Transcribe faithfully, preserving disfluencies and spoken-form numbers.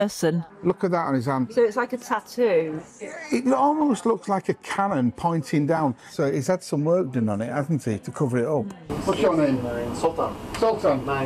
person. Look at that on his hand. So it's like a tattoo. It almost looks like a cannon pointing down. So he's had some work done on it, hasn't he, to cover it up? What's your name? Sultan. Sultan.